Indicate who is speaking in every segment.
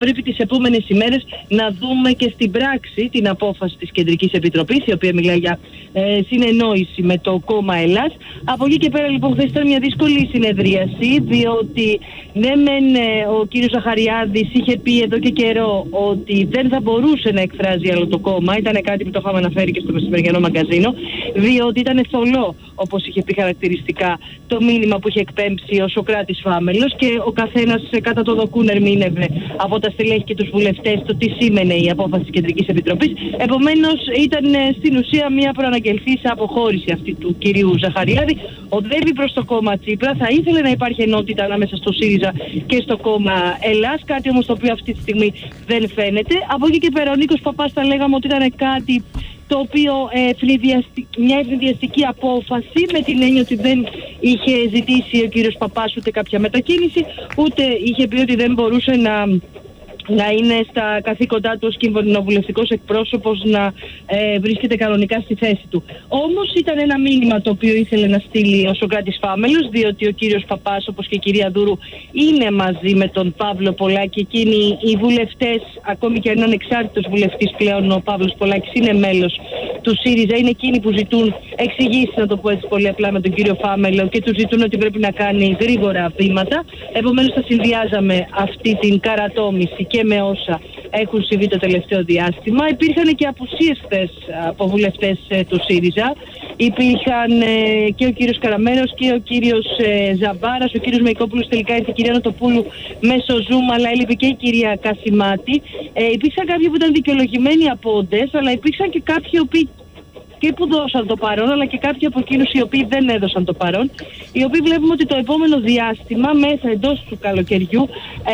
Speaker 1: Πρέπει τις επόμενες ημέρες να δούμε και στην πράξη την απόφαση της Κεντρικής Επιτροπής, η οποία μιλάει για συνεννόηση με το κόμμα Ελλάς. Από εκεί και πέρα λοιπόν χθες ήταν μια δύσκολη συνεδρίαση, διότι ναι μεν ο κύριος Ζαχαριάδης είχε πει εδώ και καιρό ότι δεν θα μπορούσε να εκφράζει άλλο το κόμμα. Ήταν κάτι που το είχαμε αναφέρει και στο μεσημεριανό μαγκαζίνο, διότι ήταν θολό, όπως είχε πει χαρακτηριστικά, το μήνυμα που είχε εκπέμψει ο Σωκράτης Φάμελος, και ο καθένας κατά το δοκούν ερμήνευε από τα στελέχη και τους βουλευτές το τι σήμαινε η απόφαση της Κεντρικής Επιτροπής. Επομένως ήταν στην ουσία μια προαναγγελθήσα αποχώρηση αυτή του κυρίου Ζαχαριάδη. Οδεύει προς το κόμμα Τσίπρα. Θα ήθελε να υπάρχει ενότητα ανάμεσα στο ΣΥΡΙΖΑ και στο κόμμα Ελλάς, κάτι όμως το οποίο αυτή τη στιγμή δεν φαίνεται. Από εκεί και πέρα ο Νίκος Παπάς θα λέγαμε ότι ήταν κάτι το οποίο μια ευνηδιαστική απόφαση, με την έννοια ότι δεν είχε ζητήσει ο κύριος Παπάς ούτε κάποια μετακίνηση, ούτε είχε πει ότι δεν μπορούσε να είναι στα καθήκοντά του ως κοινοβουλευτικός εκπρόσωπος, να βρίσκεται κανονικά στη θέση του. Όμως ήταν ένα μήνυμα το οποίο ήθελε να στείλει ο Σωκράτης Φάμελος, διότι ο κύριος Παπάς, όπως και η κυρία Δούρου, είναι μαζί με τον Παύλο Πολάκη. Εκείνοι οι βουλευτές, ακόμη και αν είναι ανεξάρτητος βουλευτής πλέον, ο Παύλος Πολάκης είναι μέλος του ΣΥΡΙΖΑ, είναι εκείνοι που ζητούν εξηγήσεις, να το πω έτσι πολύ απλά, με τον κύριο Φάμελο, και του ζητούν ότι πρέπει να κάνει γρήγορα βήματα. Επομένως θα συνδυάζαμε αυτή την καρατόμηση και με όσα έχουν συμβεί το τελευταίο διάστημα. Υπήρχαν και απουσίες χθες από βουλευτές του ΣΥΡΙΖΑ. Υπήρχαν και ο κύριος Καραμένος και ο κύριος Ζαμπάρας. Ο κύριος Μεϊκόπουλος τελικά ήρθε, η κυρία Νοτοπούλου μέσω Zoom, αλλά έλειπε και η κυρία Κασιμάτη. Υπήρξαν κάποιοι που ήταν δικαιολογημένοι απόντες, αλλά υπήρξαν και κάποιοι και που δώσαν το παρόν, αλλά και κάποιοι από εκείνους οι οποίοι δεν έδωσαν το παρόν, οι οποίοι βλέπουμε ότι το επόμενο διάστημα, μέσα εντός του καλοκαιριού,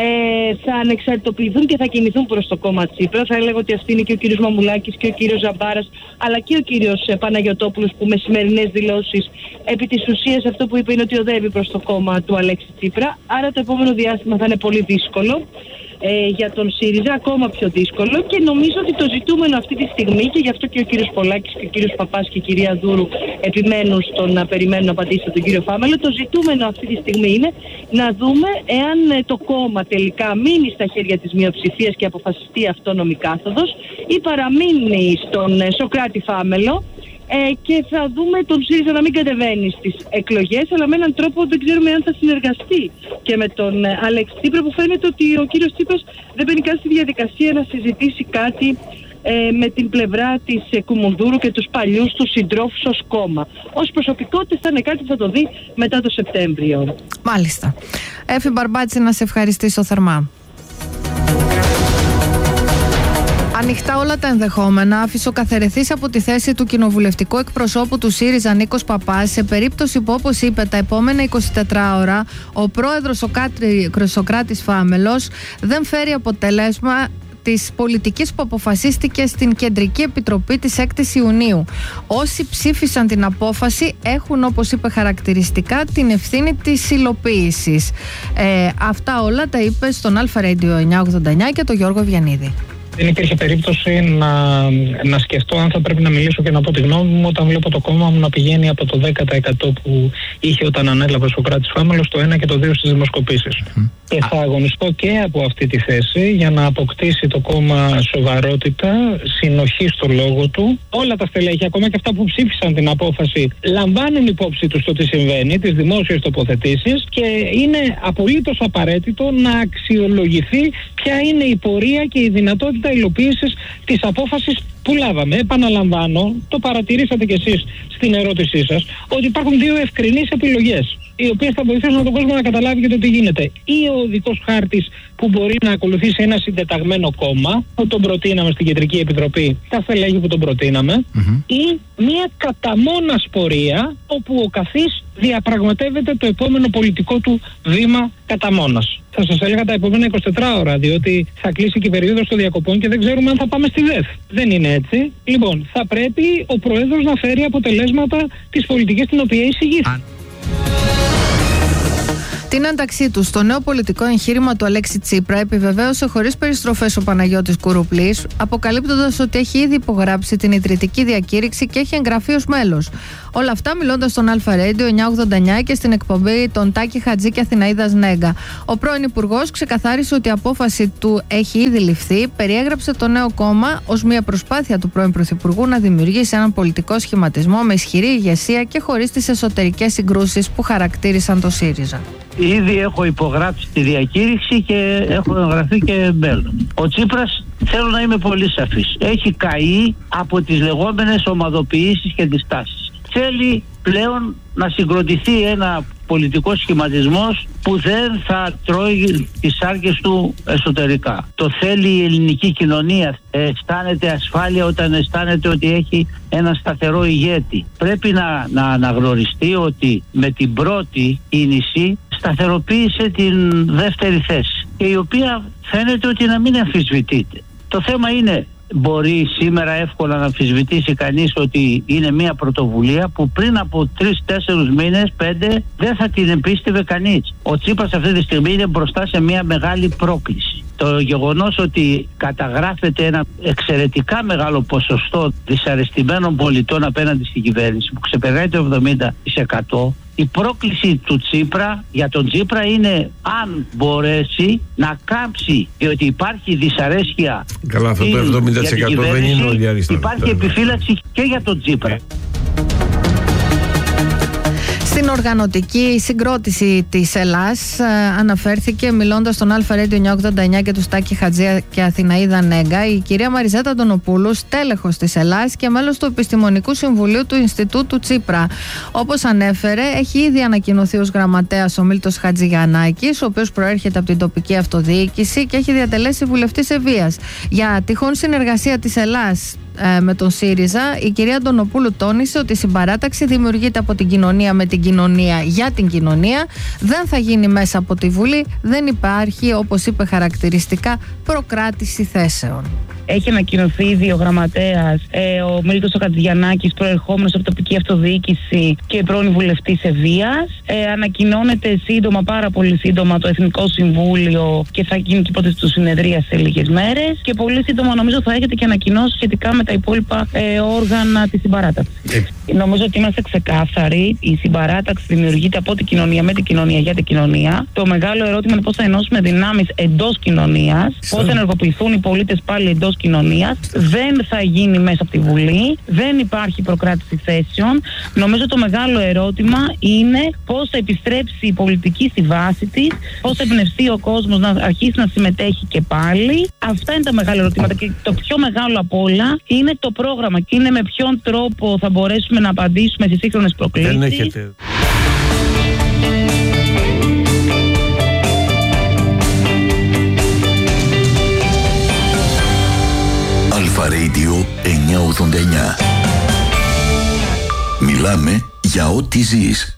Speaker 1: θα ανεξαρτητοποιηθούν και θα κινηθούν προς το κόμμα Τσίπρα. Θα έλεγα ότι αυτοί είναι και ο κύριος Μαμουλάκης και ο κύριος Ζαμπάρας, αλλά και ο κύριος Παναγιωτόπουλος, που με σημερινές δηλώσεις επί της ουσίας αυτό που είπε είναι ότι οδεύει προς το κόμμα του Αλέξη Τσίπρα. Άρα το επόμενο διάστημα θα είναι πολύ δύσκολο για τον ΣΥΡΙΖΑ, ακόμα πιο δύσκολο, και νομίζω ότι το ζητούμενο αυτή τη στιγμή, και γι' αυτό και ο κύριος Πολάκης και ο κύριος Παπάς και η κυρία Δούρου επιμένουν στο να περιμένουν να απαντήσει τον κύριο Φάμελο, το ζητούμενο αυτή τη στιγμή είναι να δούμε εάν το κόμμα τελικά μείνει στα χέρια της μειοψηφίας και αποφασιστεί αυτόνομη κάθοδος, ή παραμείνει στον Σωκράτη Φάμελο. Και θα δούμε τον ΣΥΡΙΖΑ να μην κατεβαίνει στις εκλογές, αλλά με έναν τρόπο δεν ξέρουμε αν θα συνεργαστεί και με τον Αλέξη Τσίπρα, που φαίνεται ότι ο κύριος Τσίπρας δεν μπαίνει καν στη διαδικασία να συζητήσει κάτι με την πλευρά της Κουμουνδούρου και τους παλιούς του συντρόφους ως κόμμα. Ως προσωπικότητες θα είναι κάτι που θα το δει μετά το Σεπτέμβριο.
Speaker 2: Μάλιστα. Έφη Μπαρμπάτση, να σε ευχαριστήσω θερμά. Ανοιχτά όλα τα ενδεχόμενα, αφισοκαθαιρεθείς από τη θέση του κοινοβουλευτικού εκπροσώπου του ΣΥΡΙΖΑ Νίκος Παπάς, σε περίπτωση που, όπως είπε, τα επόμενα 24 ώρα ο πρόεδρος Σωκράτης Φάμελος δεν φέρει αποτέλεσμα της πολιτικής που αποφασίστηκε στην Κεντρική Επιτροπή της 6ης Ιουνίου. Όσοι ψήφισαν την απόφαση έχουν, όπως είπε χαρακτηριστικά, την ευθύνη της υλοποίησης. Αυτά όλα τα είπε στον Αλφα Radio 989 και τον Γιώργο Ευγενίδη.
Speaker 3: Δεν υπήρχε περίπτωση να σκεφτώ αν θα πρέπει να μιλήσω και να πω τη γνώμη μου όταν βλέπω το κόμμα μου να πηγαίνει από το 10% που είχε όταν ανέλαβε ο Σωκράτης Φάμελος στο 1 και το 2 στις δημοσκοπήσεις. Και θα αγωνιστώ και από αυτή τη θέση για να αποκτήσει το κόμμα σοβαρότητα, συνοχή στο λόγο του. Όλα τα στελέχη, ακόμα και αυτά που ψήφισαν την απόφαση, λαμβάνουν υπόψη τους το τι συμβαίνει, τις δημόσιες τοποθετήσεις, και είναι απολύτως απαραίτητο να αξιολογηθεί ποια είναι η πορεία και η δυνατότητα υλοποίησης της απόφασης που λάβαμε. Επαναλαμβάνω, το παρατηρήσατε κι εσείς στην ερώτησή σας, ότι υπάρχουν δύο ευκρινείς επιλογές, οι οποίες θα βοηθήσουν τον κόσμο να καταλάβει και το τι γίνεται. Ή ο οδικός χάρτης που μπορεί να ακολουθήσει ένα συντεταγμένο κόμμα, που τον προτείναμε στην Κεντρική Επιτροπή, τα στελέχη που τον προτείναμε, ή μια καταμόνας πορεία, όπου ο καθής διαπραγματεύεται το επόμενο πολιτικό του βήμα καταμόνας. Θα σας έλεγα τα επόμενα 24 ώρα, διότι θα κλείσει και η περίοδος των διακοπών και δεν ξέρουμε αν θα πάμε στη ΔΕΘ. Δεν είναι έτσι. Λοιπόν, θα πρέπει ο Πρόεδρος να φέρει αποτελέσματα της πολιτικής την οποία εισηγήθηκε.
Speaker 2: Την ένταξή του στο νέο πολιτικό εγχείρημα του Αλέξη Τσίπρα επιβεβαίωσε χωρίς περιστροφές ο Παναγιώτης Κουροπλής, αποκαλύπτοντας ότι έχει ήδη υπογράψει την ιδρυτική διακήρυξη και έχει εγγραφεί ως μέλος. Όλα αυτά μιλώντας στον Αλφα Radio 989 και στην εκπομπή των Τάκη Χατζή και Αθηναίδας Νέγκα. Ο πρώην Υπουργός ξεκαθάρισε ότι η απόφαση του έχει ήδη ληφθεί, περιέγραψε το νέο κόμμα ως μια προσπάθεια του πρώην Πρωθυπουργού να δημιουργήσει έναν πολιτικό σχηματισμό με ισχυρή ηγεσία και χωρίς τις εσωτερικές συγκρούσεις που χαρακτήρισαν το ΣΥΡΙΖΑ.
Speaker 4: Ήδη έχω υπογράψει τη διακήρυξη και έχω εγγραφεί και μπαίνω. Ο Τσίπρας, θέλω να είμαι πολύ σαφής, έχει καεί από τις λεγόμενες ομαδοποιήσεις και τις τάσεις. Θέλει πλέον να συγκροτηθεί ένα πολιτικός σχηματισμός που δεν θα τρώει τις σάρκες του εσωτερικά. Το θέλει η ελληνική κοινωνία. Αισθάνεται ασφάλεια όταν αισθάνεται ότι έχει ένα σταθερό ηγέτη. Πρέπει να αναγνωριστεί ότι με την πρώτη κίνηση σταθεροποίησε την δεύτερη θέση, και η οποία φαίνεται ότι να μην αμφισβητείται. Το θέμα είναι, μπορεί σήμερα εύκολα να αμφισβητήσει κανείς ότι είναι μια πρωτοβουλία που πριν από 3-4 μήνες, 5, δεν θα την εμπίστευε κανείς. Ο Τσίπρας αυτή τη στιγμή είναι μπροστά σε μια μεγάλη πρόκληση. Το γεγονός ότι καταγράφεται ένα εξαιρετικά μεγάλο ποσοστό δυσαρεστημένων πολιτών απέναντι στην κυβέρνηση που ξεπερνάει το 70%, η πρόκληση του Τσίπρα, για τον Τσίπρα, είναι αν μπορέσει να κάμψει, διότι υπάρχει δυσαρέσκεια.
Speaker 5: Καλά, αυτό το 70% δεν είναι όλη η αριστερά.
Speaker 4: Υπάρχει επιφύλαξη και για τον Τσίπρα.
Speaker 2: Στην οργανωτική συγκρότηση της Ελλάς αναφέρθηκε, μιλώντας στον Αλφα Radio 989 και του Τάκη Χατζή και Αθηναίδα Νέγκα, η κυρία Μαριζέτα Αντωνοπούλου, στέλεχος της Ελλάς και μέλος του Επιστημονικού Συμβουλίου του Ινστιτούτου Τσίπρα. Όπως ανέφερε, έχει ήδη ανακοινωθεί ως γραμματέας ο Μίλτος Χατζηγιαννάκης, ο οποίος προέρχεται από την τοπική αυτοδιοίκηση και έχει διατελέσει βουλευτής Ευβοίας. Για τυχόν συνεργασία της Ελλάς με τον ΣΥΡΙΖΑ, η κυρία Αντωνοπούλου τόνισε ότι η συμπαράταξη δημιουργείται από την κοινωνία με την κοινωνία για την κοινωνία, δεν θα γίνει μέσα από τη Βουλή, δεν υπάρχει, όπως είπε χαρακτηριστικά, προκράτηση θέσεων.
Speaker 6: Έχει ανακοινωθεί ήδη ο γραμματέας, ο Μίλτος Χατζηγιαννάκης, προερχόμενος από τοπική αυτοδιοίκηση και πρώην βουλευτής Ευβοίας. Ανακοινώνεται σύντομα, πάρα πολύ σύντομα, το Εθνικό Συμβούλιο και θα γίνει και υπόθεση του συνεδρία σε λίγες μέρες. Και πολύ σύντομα νομίζω θα έχετε και ανακοινώσει σχετικά με τα υπόλοιπα όργανα της συμπαράταξης. Νομίζω ότι είμαστε ξεκάθαροι. Η συμπαράταξη δημιουργείται από την κοινωνία με την κοινωνία για την κοινωνία. Το μεγάλο ερώτημα είναι πώς θα ενώσουμε δυνάμεις εντός κοινωνίας, πώς θα ενεργοποιηθούν οι πολίτες πάλι εντός κοινωνίας. Δεν θα γίνει μέσα από τη Βουλή. Δεν υπάρχει προκράτηση θέσεων. Νομίζω το μεγάλο ερώτημα είναι πώς θα επιστρέψει η πολιτική στη βάση της, πώς θα εμπνευστεί ο κόσμος να αρχίσει να συμμετέχει και πάλι. Αυτά είναι τα μεγάλα ερωτήματα. Και το πιο μεγάλο απ' όλα είναι το πρόγραμμα. Και είναι με ποιον τρόπο θα μπορέσουμε να απαντήσουμε στις σύγχρονες προκλήσεις.
Speaker 5: Δεν έχετε.
Speaker 7: Αλφα Radio 989. Μιλάμε για ό,τι ζεις.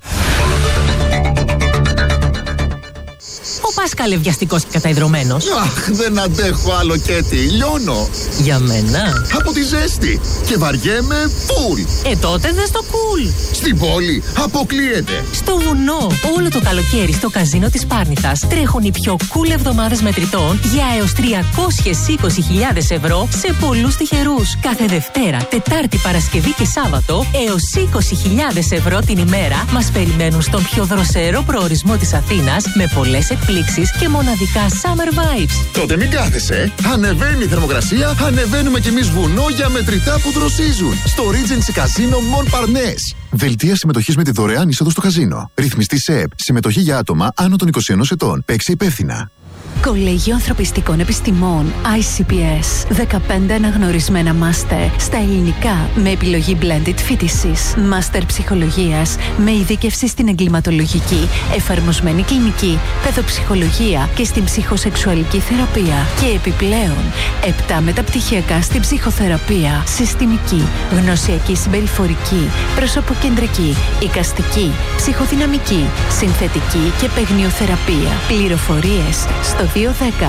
Speaker 8: Ο Πάσκαλε βιαστικός και καταϊδρωμένος.
Speaker 9: Αχ, δεν αντέχω άλλο Κέτι, λιώνω.
Speaker 8: Για μένα.
Speaker 9: Από τη ζέστη. Και βαριέμαι φουλ.
Speaker 8: Τότε δες το κουλ.
Speaker 9: Στην πόλη αποκλείεται.
Speaker 8: Στο βουνό, όλο το καλοκαίρι στο καζίνο της Πάρνηθας τρέχουν οι πιο cool εβδομάδες μετρητών για έως 320.000 ευρώ σε πολλούς τυχερούς. Κάθε Δευτέρα, Τετάρτη, Παρασκευή και Σάββατο έως 20.000 ευρώ την ημέρα μας περιμένουν στον πιο δροσερό προορισμό της Αθήνας με πολλές εκπλήξεις και μοναδικά summer vibes.
Speaker 9: Τότε μην κάθεσαι. Ανεβαίνει η θερμοκρασία, ανεβαίνουμε κι εμείς βουνό για μετρητά που δροσίζουν. Στο Regency Casino Montparnasse. Δελτία συμμετοχής με τη δωρεάν είσοδο στο καζίνο. Ρυθμιστή ΣΕΠ. Συμμετοχή για άτομα άνω των 21 ετών. Παίξε υπεύθυνα.
Speaker 10: Κολέγιο Ανθρωπιστικών Επιστημών ICPS. 15 αναγνωρισμένα μάστερ στα ελληνικά με επιλογή blended φοιτησης. Μάστερ ψυχολογίας με ειδίκευση στην εγκληματολογική, εφαρμοσμένη κλινική, παιδοψυχολογία και στην ψυχοσεξουαλική θεραπεία. Και επιπλέον 7 μεταπτυχιακά στην ψυχοθεραπεία, συστημική, γνωσιακή συμπεριφορική, προσωποκεντρική, εικαστική, ψυχοδυναμική, συνθετική και παιγνιοθεραπεία. Πληροφορίες στο 210-645-6565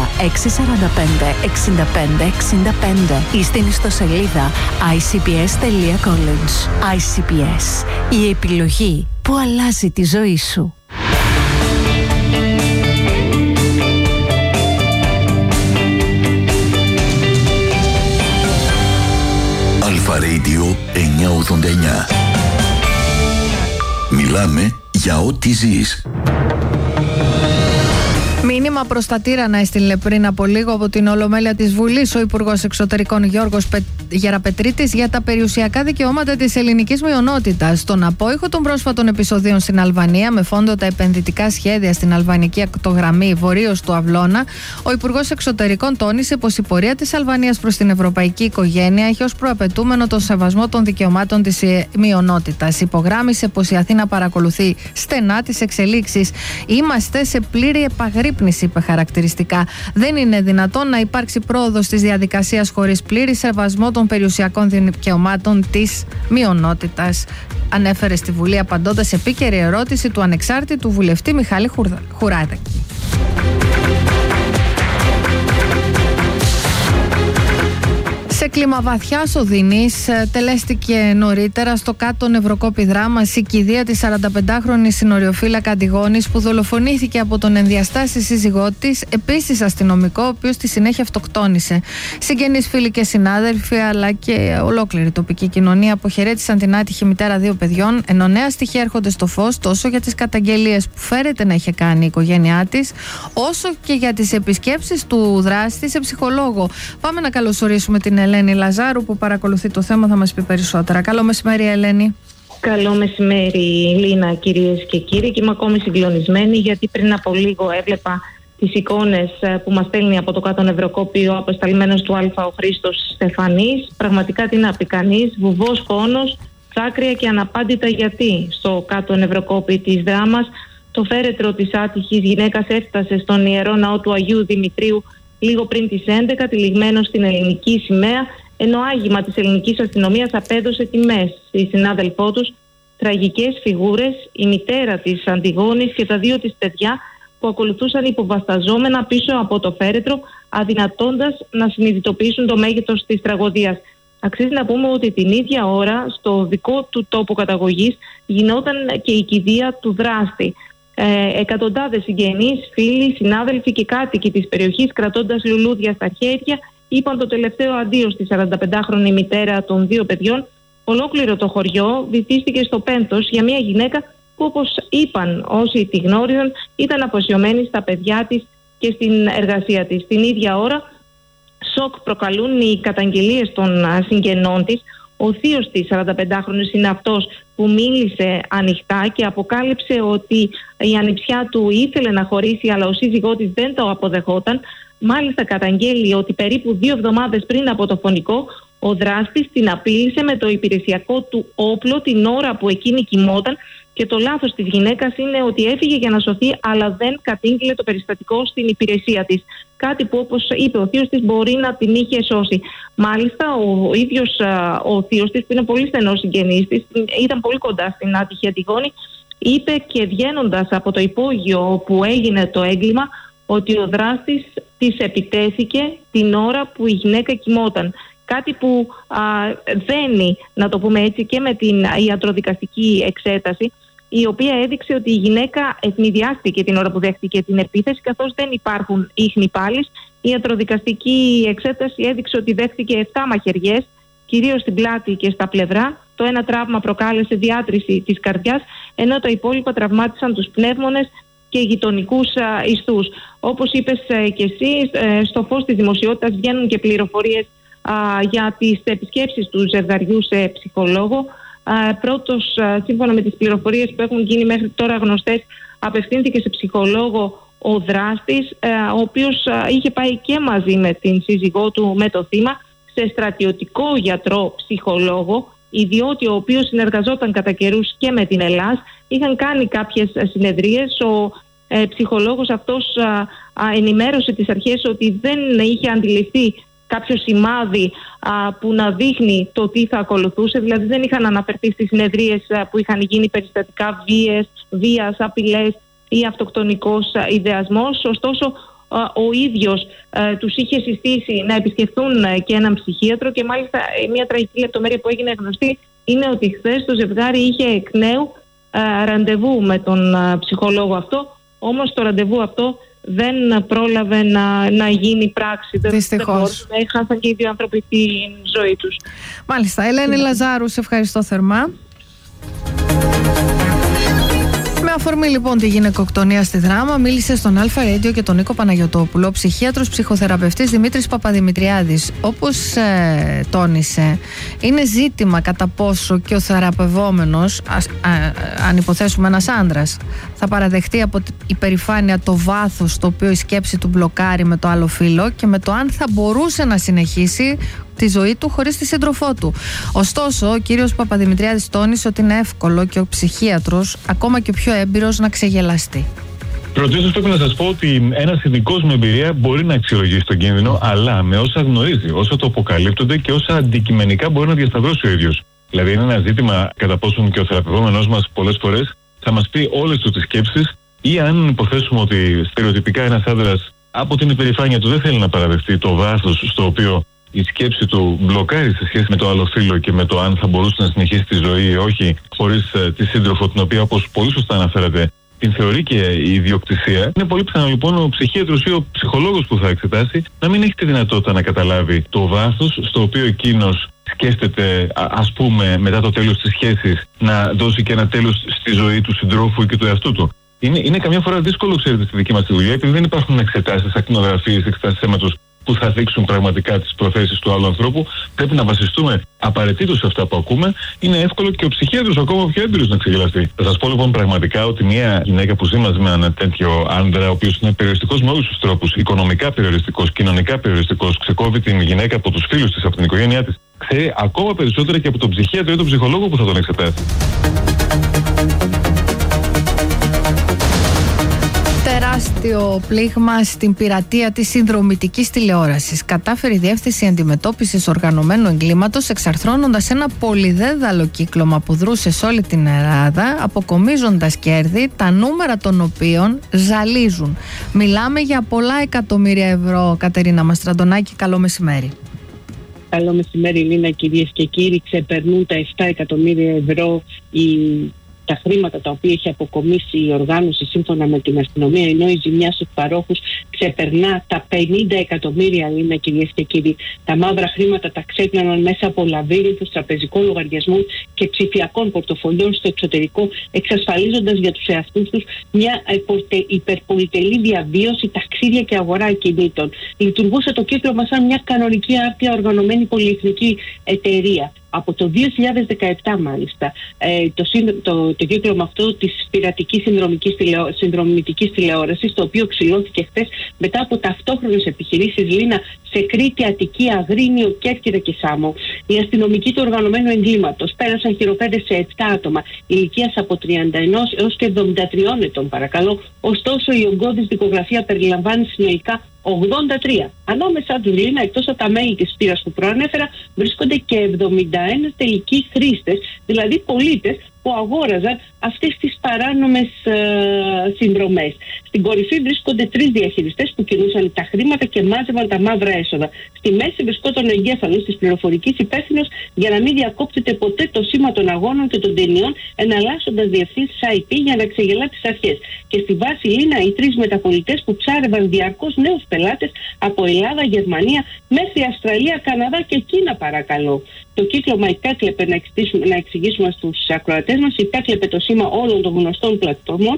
Speaker 10: ή στην ιστοσελίδα icps.college. ICPS. Η επιλογή που αλλάζει τη ζωή σου.
Speaker 7: Αλφα Radio 989. Μιλάμε για ό,τι ζεις.
Speaker 2: Μήνυμα προς τα Τύρανα έστειλε πριν από λίγο από την Ολομέλεια της Βουλής ο Υπουργός Εξωτερικών Γιώργος Γεραπετρίτης για τα περιουσιακά δικαιώματα της ελληνικής μειονότητας. Στον απόϊχο των πρόσφατων επεισοδίων στην Αλβανία, με φόντο τα επενδυτικά σχέδια στην αλβανική ακτογραμμή βορείως του Αυλώνα, ο Υπουργός Εξωτερικών τόνισε πως η πορεία της Αλβανίας προς την ευρωπαϊκή οικογένεια έχει ως προαπαιτούμενο τον σεβασμό των δικαιωμάτων της μειονότητας. Υπογράμμισε πως η Αθήνα παρακολουθεί στενά τις εξελίξεις. Είμαστε σε πλήρη επαγρύπνηση, είπε χαρακτηριστικά. Δεν είναι δυνατόν να υπάρξει πρόοδος της διαδικασίας χωρίς πλήρη σεβασμό των περιουσιακών δικαιωμάτων της μειονότητας. Ανέφερε στη Βουλή απαντώντας σε επίκαιρη ερώτηση του ανεξάρτητου βουλευτή Μιχάλη Χουράδακη. Σε κλίμα βαθιάς οδύνης τελέστηκε νωρίτερα στο κάτω νευροκόπη δράμα η κηδεία της 45χρονης συνοριοφύλακα Αντιγόνης που δολοφονήθηκε από τον ενδιαστάση σύζυγό της, επίσης αστυνομικό, ο οποίος στη συνέχεια αυτοκτόνησε. Συγγενείς, φίλοι και συνάδελφοι αλλά και ολόκληρη τοπική κοινωνία αποχαιρέτησαν την άτυχη μητέρα 2 παιδιών, ενώ νέα στοιχεία έρχονται στο φως τόσο για τις καταγγελίες που φέρεται να είχε κάνει η οικογένειά της, όσο και για τις επισκέψεις του δράστη σε ψυχολόγο. Πάμε να καλωσορίσουμε την Ελένη Λαζάρου που παρακολουθεί το θέμα, θα μας πει περισσότερα. Καλό μεσημέρι, Ελένη.
Speaker 11: Καλό μεσημέρι, Λίνα, κυρίες και κύριοι, και είμαι ακόμη συγκλονισμένη γιατί πριν από λίγο έβλεπα τις εικόνες που μας στέλνει από το κάτω νευροκόπιο απεσταλμένος του Α ο Χρήστος Στεφανής. Πραγματικά τι να πει κανείς, βουβός πόνος, δάκρυα και αναπάντητα γιατί. Στο κάτω νευροκόπιο της δράμας το φέρετρο της άτυχης γυναίκας έφτασε στον Ιερό Ναό του Αγίου Δημητρίου λίγο πριν τις 11, τυλιγμένο στην ελληνική σημαία, ενώ άγημα της ελληνικής αστυνομίας απέδωσε τιμές στη συνάδελφό τους, τραγικές φιγούρες, η μητέρα της Αντιγόνης και τα 2 της παιδιά που ακολουθούσαν υποβασταζόμενα πίσω από το φέρετρο, αδυνατώντας να συνειδητοποιήσουν το μέγεθος της τραγωδίας. Αξίζει να πούμε ότι την ίδια ώρα στο δικό του τόπο καταγωγής γινόταν και η κηδεία του δράστη. Εκατοντάδες συγγενείς, φίλοι, συνάδελφοι και κάτοικοι της περιοχής, κρατώντας λουλούδια στα χέρια, είπαν το τελευταίο αντίο στη 45χρονη μητέρα των 2 παιδιών. Ολόκληρο το χωριό βυθίστηκε στο πένθος για μια γυναίκα που, όπως είπαν όσοι τη γνώριζαν, ήταν αφοσιωμένη στα παιδιά της και στην εργασία της. Την ίδια ώρα σοκ προκαλούν οι καταγγελίες των συγγενών της. Ο θείος της 45χρονης είναι αυτός που μίλησε ανοιχτά και αποκάλυψε ότι η ανιψιά του ήθελε να χωρίσει, αλλά ο σύζυγός της δεν το αποδεχόταν. Μάλιστα καταγγέλει ότι περίπου 2 εβδομάδες πριν από το φωνικό, ο δράστης την απείλησε με το υπηρεσιακό του όπλο την ώρα που εκείνη κοιμόταν, και το λάθος της γυναίκας είναι ότι έφυγε για να σωθεί, αλλά δεν κατήγγειλε το περιστατικό στην υπηρεσία της. Κάτι που, όπως είπε ο θείος της, μπορεί να την είχε σώσει. Μάλιστα, ο ίδιος ο θείος της, που είναι πολύ στενός συγγενής της, ήταν πολύ κοντά στην άτυχη Αντιγόνη, είπε και βγαίνοντας από το υπόγειο όπου έγινε το έγκλημα, ότι ο δράστης της επιτέθηκε την ώρα που η γυναίκα κοιμόταν. Κάτι που δένει, να το πούμε έτσι, και με την ιατροδικαστική εξέταση, η οποία έδειξε ότι η γυναίκα ευνηδιάστηκε την ώρα που δέχτηκε την επίθεση, καθώς δεν υπάρχουν ίχνη πάλης. Η ιατροδικαστική εξέταση έδειξε ότι δέχτηκε 7 μαχαιριές, κυρίως στην πλάτη και στα πλευρά. Το ένα τραύμα προκάλεσε διάτρηση της καρδιάς, ενώ τα υπόλοιπα τραυμάτισαν τους πνεύμονες και γειτονικούς ιστούς. Όπως είπες και εσύ, στο φως της δημοσιότητας βγαίνουν και πληροφορίες για τις επισκέψεις του ζευγαριού σε ψυχολόγο. Πρώτος, σύμφωνα με τις πληροφορίες που έχουν γίνει μέχρι τώρα γνωστές, απευθύνθηκε σε ψυχολόγο ο δράστης, ο οποίος είχε πάει και μαζί με την σύζυγό του, με το θύμα, σε στρατιωτικό γιατρό ψυχολόγο, ιδιότι ο οποίος συνεργαζόταν κατά καιρούς και με την Ελλάς. Είχαν κάνει κάποιες συνεδρίες. Ο ψυχολόγος αυτός ενημέρωσε τις αρχές ότι δεν είχε αντιληφθεί κάποιο σημάδι που να δείχνει το τι θα ακολουθούσε. Δηλαδή δεν είχαν αναφερθεί στις συνεδρίες που είχαν γίνει περιστατικά βίας, απειλές ή αυτοκτονικός ιδεασμός. Ωστόσο ο ίδιος τους είχε συστήσει να επισκεφθούν και έναν ψυχίατρο, και μάλιστα μια τραγική λεπτομέρεια που έγινε γνωστή είναι ότι χθες το ζευγάρι είχε εκ νέου ραντεβού με τον ψυχολόγο αυτό, όμως το ραντεβού αυτό δεν πρόλαβε να γίνει πράξη.
Speaker 2: Δυστυχώς.
Speaker 11: Έχασαν και οι 2 άνθρωποι τη ζωή τους.
Speaker 2: Μάλιστα. Ελένη Λαζάρου, σε ευχαριστώ θερμά. Με αφορμή λοιπόν τη γυναικοκτονία στη Δράμα, μίλησε στον Αλφα Radio και τον Νίκο Παναγιωτόπουλο ο ψυχίατρος ψυχοθεραπευτής Δημήτρης Παπαδημητριάδης. Όπως τόνισε, είναι ζήτημα κατά πόσο και ο θεραπευόμενος, αν υποθέσουμε ένας άντρας, θα παραδεχτεί από υπερηφάνεια το βάθος το οποίο η σκέψη του μπλοκάρει με το άλλο φύλο και με το αν θα μπορούσε να συνεχίσει τη ζωή του χωρίς τη σύντροφό του. Ωστόσο, ο κύριος Παπαδημητριάδης τόνισε ότι είναι εύκολο και ο ψυχίατρος, ακόμα και ο πιο έμπειρος, να ξεγελαστεί.
Speaker 12: Πρωτίστως πρέπει να σας πω ότι ένας ειδικός με εμπειρία μπορεί να αξιολογήσει τον κίνδυνο, αλλά με όσα γνωρίζει, όσα το αποκαλύπτονται και όσα αντικειμενικά μπορεί να διασταυρώσει ο ίδιος. Δηλαδή, είναι ένα ζήτημα κατά πόσον και ο θεραπευόμενος μας πολλές φορές θα μας πει όλες του τις σκέψεις, ή αν υποθέσουμε ότι στερεοτυπικά ένας άντρας από την υπερηφάνεια του δεν θέλει να παραδεχτεί το βάθος στο οποίο η σκέψη του μπλοκάρει σε σχέση με το άλλο φύλο και με το αν θα μπορούσε να συνεχίσει τη ζωή ή όχι χωρίς τη σύντροφο, την οποία, όπως πολύ σωστά αναφέρατε, την θεωρεί και η ιδιοκτησία. Είναι πολύ πιθανό λοιπόν ο ψυχίατρος ή ο ψυχολόγος που θα εξετάσει να μην έχει τη δυνατότητα να καταλάβει το βάθος στο οποίο εκείνος σκέφτεται, ας πούμε, μετά το τέλος της σχέσης να δώσει και ένα τέλος στη ζωή του συντρόφου και του εαυτού του. Είναι καμιά φορά δύσκολο, ξέρετε, στη δική μας τη δουλειά, επειδή δεν υπάρχουν εξετάσεις, ακτινογραφίες, εξετάσεις αίματος που θα δείξουν πραγματικά τις προθέσεις του άλλου ανθρώπου. Πρέπει να βασιστούμε απαραίτητος σε αυτά που ακούμε. Είναι εύκολο και ο ψυχίατρος, ακόμα πιο έμπειρος, να ξεγελαστεί. Θα σας πω λοιπόν πραγματικά ότι μια γυναίκα που ζει μαζί με έναν τέτοιο άντρα, ο οποίος είναι περιοριστικός με όλους τους τρόπους, οικονομικά περιοριστικός, κοινωνικά περιοριστικός, ξεκόβει την γυναίκα από τους φίλους της, από την οικογένειά της, ξέρει ακόμα περισσότερα και από τον ψυχίατρο ή τον ψυχολόγο που θα τον εξετάσει.
Speaker 2: Τεράστιο πλήγμα στην πειρατεία της συνδρομητικής τηλεόρασης. Κατάφερε η Διεύθυνση Αντιμετώπισης Οργανωμένου Εγκλήματος, εξαρθρώνοντας ένα πολυδέδαλο κύκλωμα που δρούσε σε όλη την Ελλάδα, αποκομίζοντας κέρδη, τα νούμερα των οποίων ζαλίζουν. Μιλάμε για πολλά εκατομμύρια ευρώ. Κατερίνα Μαστραντονάκη, καλό μεσημέρι.
Speaker 13: Καλό μεσημέρι, Λίνα, κυρίες και κύριοι. Ξεπερνούν τα 7 εκατομμύρια ευρώ τα χρήματα τα οποία έχει αποκομίσει η οργάνωση σύμφωνα με την αστυνομία, ενώ η ζημιά στους παρόχους ξεπερνά τα 50 εκατομμύρια, Λίνα, κυρίες και κύριοι. Τα μαύρα χρήματα τα ξέπλαναν μέσα από λαβύρινθους τραπεζικών λογαριασμών και ψηφιακών πορτοφολιών στο εξωτερικό, εξασφαλίζοντας για τους εαυτούς τους μια υπερπολιτελή διαβίωση, ταξίδια και αγορά ακινήτων. Λειτουργούσε το κύκλωμα σαν μια κανονική άρτια οργανωμένη πολυεθνική εταιρεία. Από το 2017 μάλιστα το κύκλωμα αυτό της πειρατικής συνδρομητικής τηλεόρασης, το οποίο ξυλώθηκε χθες μετά από ταυτόχρονες επιχειρήσεις, Λίνα, σε Κρήτη, Αττική, Αγρίνιο, Κέρκυρα και Σάμο. Οι αστυνομικοί του οργανωμένου εγκλήματος πέρασαν χειροπέδες σε 7 άτομα ηλικίας από 31 έως και 73 ετών, παρακαλώ. Ωστόσο, η ογκώδης δικογραφία περιλαμβάνει συνολικά 83. Ανάμεσα τους, Λίνα, εκτός από τα μέλη της πείρας που προανέφερα, βρίσκονται και 71 τελικοί χρήστες, δηλαδή πολίτες που αγόραζαν αυτές τις παράνομες συνδρομές. Στην κορυφή βρίσκονται 3 διαχειριστές που κινούσαν τα χρήματα και μάζευαν τα μαύρα έσοδα. Στη μέση βρισκόταν ο εγκέφαλος της πληροφορικής, υπεύθυνος για να μην διακόπτεται ποτέ το σήμα των αγώνων και των ταινιών, εναλλάσσοντας διευθύνσεις IP για να ξεγελά τις αρχές. Και στη βάση, Λίνα, οι 3 μεταπολιτές που ψάρευαν διαρκώς νέους πελάτες από Ελλάδα, Γερμανία μέχρι Αυστραλία, Καναδά και Κίνα, παρακαλώ. Το κύκλωμα υπέκλεπε, να εξηγήσουμε στους ακροατές μας, υπέκλεπε το σήμα όλων των γνωστών πλατφόρμων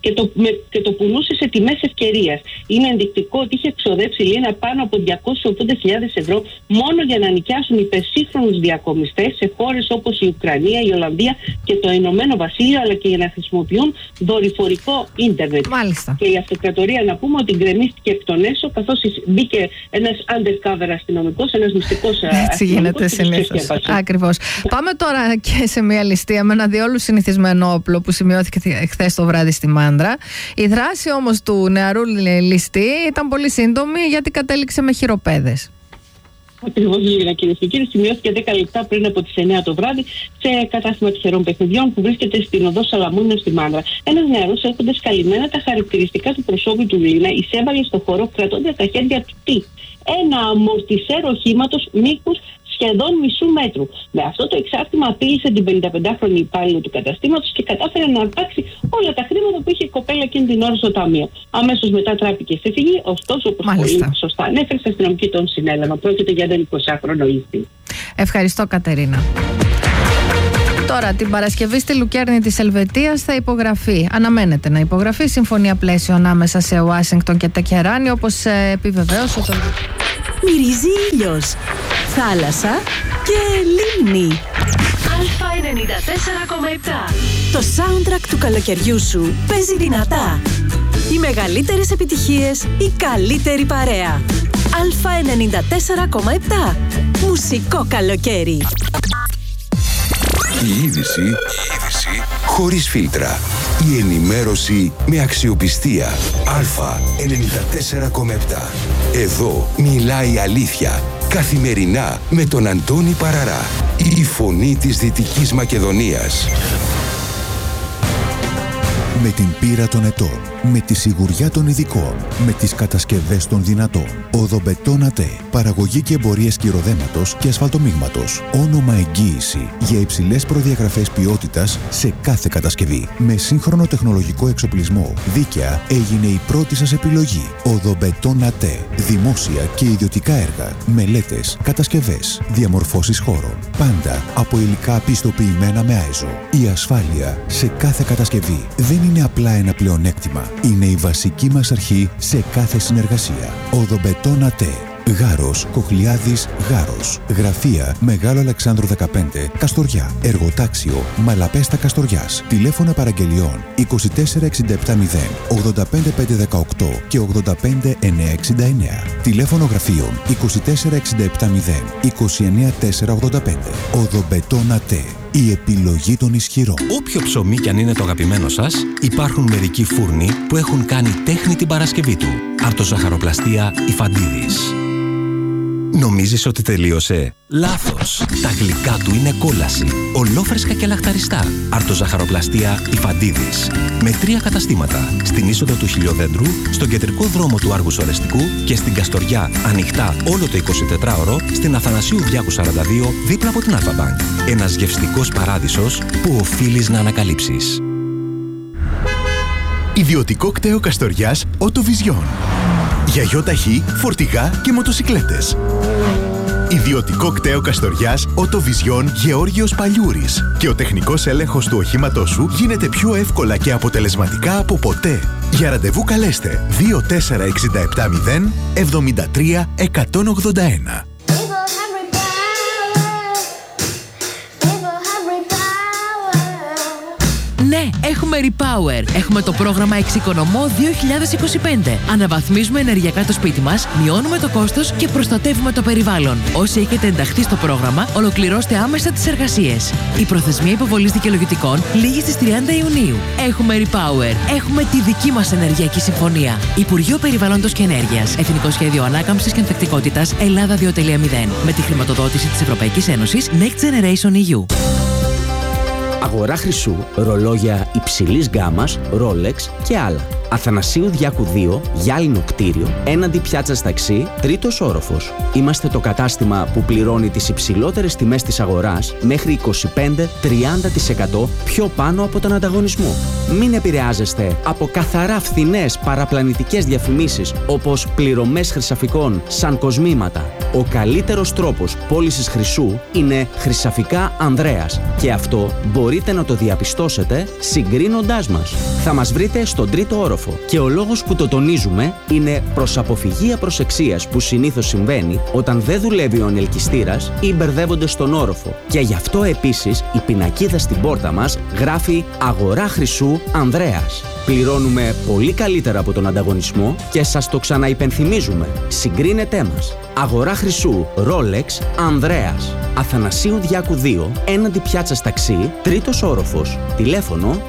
Speaker 13: και το πουλούσε σε τιμές ευκαιρίας. Είναι ενδεικτικό ότι είχε εξοδέψει, Λίνα, πάνω από 280.000 ευρώ μόνο για να νοικιάσουν υπερσύγχρονους διακομιστές σε χώρες όπως η Ουκρανία, η Ολλανδία και το Ηνωμένο Βασίλειο, αλλά και για να χρησιμοποιούν δορυφορικό ίντερνετ.
Speaker 2: Μάλιστα.
Speaker 13: Και η αυτοκρατορία, να πούμε, ότι γκρεμίστηκε εκ των έσω, καθώς μπήκε ένας undercover αστυνομικός, ένας μυστικός αστυνομικός.
Speaker 2: Έτσι γίνεται συνήθως. Ακριβώς. Πάμε τώρα και σε μια ληστεία με ένα διόλου συνηθισμένο όπλο που σημειώθηκε χθες το βράδυ στη Μάνδρα. Η δράση όμως του νεαρού ληστή ήταν πολύ σύντομη, γιατί κατέληξε με χειροπέδες.
Speaker 13: Ακριβώς, Λίνα, κυρίες και κύριοι, σημειώθηκε 10 λεπτά πριν από τις 9 το βράδυ σε κατάστημα τυχερών παιχνιδιών που βρίσκεται στην οδό Σαλαμούνιο στη Μάνδρα. Ένας νεαρός, έχοντας καλυμμένα τα χαρακτηριστικά του προσώπου του, Λίνα, εισέβαλε στο χώρο κρατώντας τα χέρια του ένα αμορτισέρ οχήματος μήκους σχεδόν μισού μέτρου. Με αυτό το εξάρτημα απείλησε την 55χρονη υπάλληλο του καταστήματος και κατάφερε να αρπάξει όλα τα χρήματα που είχε η κοπέλα εκείνη την ώρα στο ταμείο. Αμέσως μετά τράπηκε σε φυγή, ωστόσο, όπως πολύ σωστά ανέφερε, στην αστυνομική τον συνέλαβε. Πρόκειται για έναν 20χρονο ληστή.
Speaker 2: Ευχαριστώ, Κατερίνα. Τώρα, την Παρασκευή στη Λουκέρνη της Ελβετίας θα υπογραφεί. Αναμένεται να υπογραφεί συμφωνία πλαίσιο ανάμεσα σε Ουάσιγκτον και Τεχεράνη, όπως επιβεβαίωσε το.
Speaker 10: Μυρίζει ήλιος, θάλασσα και λίμνη.
Speaker 8: Α94,7.
Speaker 10: Το soundtrack του καλοκαιριού σου παίζει δυνατά. Οι μεγαλύτερες επιτυχίες, η καλύτερη παρέα. Α94,7. Μουσικό καλοκαίρι.
Speaker 7: Η είδηση χωρίς φίλτρα. Η ενημέρωση με αξιοπιστία. Α94,7. Εδώ μιλάει η αλήθεια. Καθημερινά με τον Αντώνη Παραρά. Η φωνή της Δυτικής Μακεδονίας.
Speaker 14: Με την πείρα των ετών, με τη σιγουριά των ειδικών, με τις κατασκευές των δυνατών. Οδομπετόν ΑΤΕ. Παραγωγή και εμπορίες κυροδέματος και ασφαλτομίγματος. Όνομα εγγύηση για υψηλές προδιαγραφές ποιότητας σε κάθε κατασκευή. Με σύγχρονο τεχνολογικό εξοπλισμό. Δίκαια έγινε η πρώτη σας επιλογή. Οδομπετόν ΑΤΕ. Δημόσια και ιδιωτικά έργα. Μελέτες, κατασκευές, διαμορφώσεις χώρων. Πάντα από υλικά πιστοποιημένα με ISO. Η ασφάλεια σε κάθε κατασκευή δεν είναι απλά ένα πλεονέκτημα. Είναι η βασική μας αρχή σε κάθε συνεργασία. Οδομπετόν ΑΤΕ. Γάρος, Κοχλιάδης, Γάρος. Γραφεία Μεγάλο Αλεξάνδρου 15, Καστοριά. Εργοτάξιο Μαλαπέστα Καστοριάς. Τηλέφωνα παραγγελιών 24670 85518 και 85969. Τηλέφωνο γραφείων 24670 29485. Οδομπετόν ΑΤΕ. Η επιλογή των ισχυρών.
Speaker 15: Όποιο ψωμί κι αν είναι το αγαπημένο σας, υπάρχουν μερικοί φούρνοι που έχουν κάνει τέχνη την Παρασκευή του. Αρτοζαχαροπλαστεία Ιφαντίδης. Νομίζεις ότι τελείωσε? Λάθος! Τα γλυκά του είναι κόλαση. Ολόφρεσκα και λαχταριστά. Αρτοζαχαροπλαστεία Ιφαντίδης. Με 3 καταστήματα. Στην είσοδο του Χιλιοδέντρου, στον κεντρικό δρόμο του Άργους Ορεστικού και στην Καστοριά, ανοιχτά όλο το 24ωρο, στην Αθανασίου Διάκου 42, δίπλα από την Αλφα-Μπανκ. Ένας γευστικός παράδεισος που οφείλεις να ανακαλύψεις.
Speaker 16: Ιδιωτικό κτέο Καστοριάς Οτοβιζιόν. Για γιοταχή, φορτηγά και μοτοσικλέτες. Ιδιωτικό κτέο Καστοριάς Οτοβιζιόν Γεώργιος Παλιούρης. Και ο τεχνικός έλεγχος του οχήματός σου γίνεται πιο εύκολα και αποτελεσματικά από ποτέ. Για ραντεβού καλέστε 24670 73 181.
Speaker 17: Ναι, έχουμε Repower. Έχουμε το πρόγραμμα Εξοικονομώ 2025. Αναβαθμίζουμε ενεργειακά το σπίτι μας, μειώνουμε το κόστος και προστατεύουμε το περιβάλλον. Όσοι έχετε ενταχθεί στο πρόγραμμα, ολοκληρώστε άμεσα τις εργασίες. Η προθεσμία υποβολής δικαιολογητικών λήγει στις 30 Ιουνίου. Έχουμε Repower. Έχουμε τη δική μας ενεργειακή συμφωνία. Υπουργείο Περιβάλλοντος και Ενέργειας. Εθνικό Σχέδιο Ανάκαμψης και Ανθεκτικότητας Ελλάδα 2.0. Με τη χρηματοδότηση της Ευρωπαϊκής Ένωσης Next Generation EU.
Speaker 18: Αγορά χρυσού, ρολόγια υψηλής γκάμας, Rolex και άλλα. Αθανασίου Διάκου 2, γυάλινο κτίριο, έναντι πιάτσας ταξί, 3ος όροφος. Είμαστε το κατάστημα που πληρώνει τις υψηλότερες τιμές της αγοράς μέχρι 25-30% πιο πάνω από τον ανταγωνισμό. Μην επηρεάζεστε από καθαρά φθηνές παραπλανητικές διαφημίσεις όπως πληρωμές χρυσαφικών σαν κοσμήματα. Ο καλύτερος τρόπος πώλησης χρυσού είναι Χρυσαφικά Ανδρέας και αυτό μπορείτε να το διαπιστώσετε συγκρίνοντάς μας. Θα μας βρείτε στον 3ο όροφο. Και ο λόγος που το τονίζουμε είναι προς αποφυγή απροσεξίας που συνήθως συμβαίνει όταν δεν δουλεύει ο ανελκυστήρας ή μπερδεύονται στον όροφο. Και γι' αυτό επίσης η πινακίδα στην πόρτα μας γράφει Αγορά χρυσού Ανδρέας. Πληρώνουμε πολύ καλύτερα από τον ανταγωνισμό και σας το ξαναυπενθυμίζουμε. Συγκρίνετέ μας. Αγορά χρυσού Rolex Ανδρέας. Αθανασίου Διάκου 2, έναντι πιάτσας ταξί, 3ος όροφος. Τηλέφωνο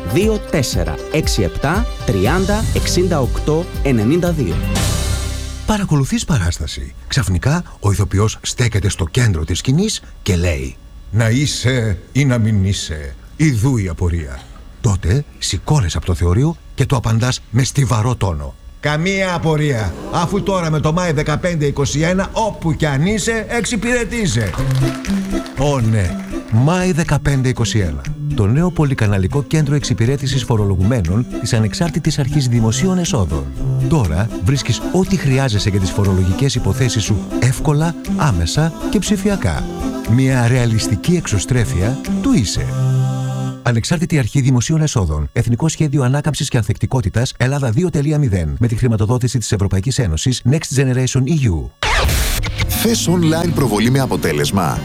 Speaker 18: 2467 30 68 92.
Speaker 19: Παρακολουθείς παράσταση. Ξαφνικά ο ηθοποιός στέκεται στο κέντρο της σκηνής και λέει «Να είσαι ή να μην είσαι, ιδού η απορία». Τότε σηκώνεσαι από το θεωρείο και του απαντάς με στιβαρό τόνο. «Καμία απορία, αφού τώρα με το Μάη 15-21 όπου κι αν είσαι εξυπηρετείσαι». Ω ναι, Μάη 15-21. Το νέο πολυκαναλικό κέντρο εξυπηρέτησης φορολογουμένων της Ανεξάρτητης Αρχής Δημοσίων Εσόδων. Τώρα βρίσκεις ό,τι χρειάζεσαι για τις φορολογικές υποθέσεις σου εύκολα, άμεσα και ψηφιακά. Μια ρεαλιστική εξωστρέφεια του είσαι. Ανεξάρτητη Αρχή Δημοσίων Εσόδων. Εθνικό Σχέδιο Ανάκαμψης και Ανθεκτικότητας Ελλάδα 2.0. Με τη χρηματοδότηση της Ευρωπαϊκής Ένωσης Next Generation EU.
Speaker 9: Θες online προβολή με αποτέλεσμα?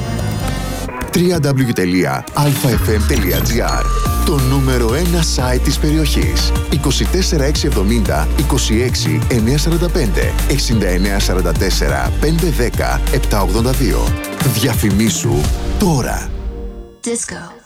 Speaker 9: www.alfafm.gr. Το νούμερο 1 site της περιοχής. 24670 26 945 6944 510 782. Διαφημίσου τώρα.
Speaker 20: Disco.